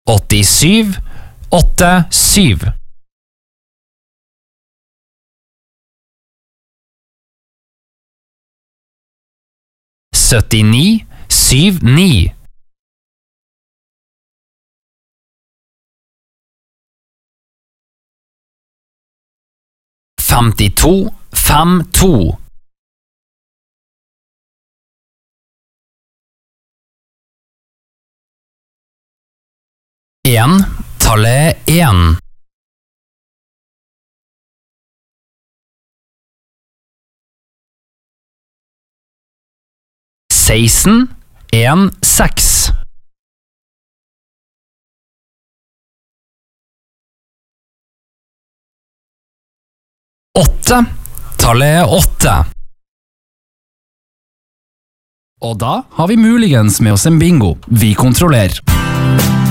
87 87 79 79 52 52 1 tallet 1 16 1 6 8 tallet 8 Og da har vi muligens med oss en bingo. Vi kontrollerer.